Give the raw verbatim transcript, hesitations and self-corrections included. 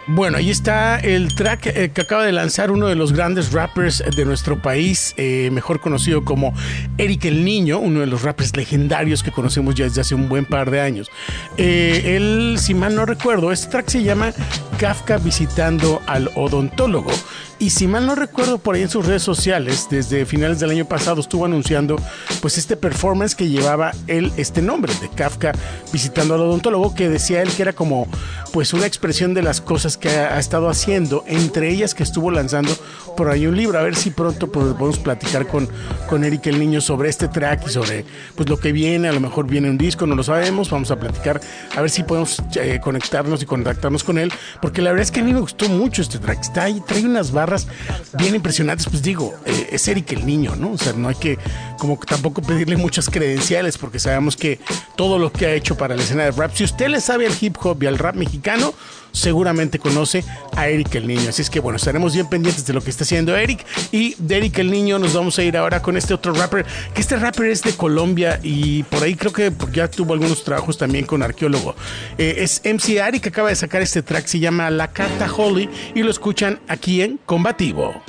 Bueno, ahí está el track eh, que acaba de lanzar uno de los grandes rappers de nuestro país, eh, mejor conocido como Eric el Niño, uno de los rappers legendarios que conocemos ya desde hace un buen par de años. Eh, él, si mal no recuerdo, este track se llama Kafka visitando al odontólogo. Y si mal no recuerdo, por ahí en sus redes sociales, desde finales del año pasado estuvo anunciando pues este performance que llevaba él este nombre de Kafka visitando al odontólogo, que decía él que era como pues una expresión de las cosas que ha, ha estado haciendo, entre ellas que estuvo lanzando por ahí un libro. A ver si pronto pues, podemos platicar con, con Eric el Niño sobre este track y sobre pues lo que viene. A lo mejor viene un disco, no lo sabemos, vamos a platicar a ver si podemos eh, conectarnos y contactarnos con él, porque la verdad es que a mí me gustó mucho este track. Está ahí, trae unas barras bien impresionantes. Pues digo, eh, es Eric el Niño, ¿no? O sea, no hay que como que tampoco pedirle muchas credenciales, porque sabemos que todo lo que ha hecho para la escena de rap, si usted le sabe al hip hop y al rap mexicano, seguramente conoce a Eric el Niño. Así es que bueno, estaremos bien pendientes de lo que está haciendo Eric. Y de Eric el Niño nos vamos a ir ahora con este otro rapper, que este rapper es de Colombia y por ahí creo que ya tuvo algunos trabajos también con Arqueólogo. Eh, es M C Ari, que acaba de sacar este track, se llama La Carta Holy, y lo escuchan aquí en Combativo.